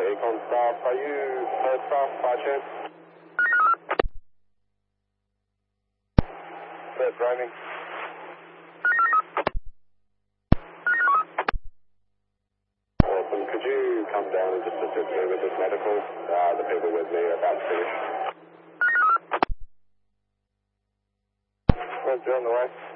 Econ staff. Are you first staff by chance? Third driving. Awesome. Could you come down and just assist me with this medical? The people with me are about to finish. Roger, on the way.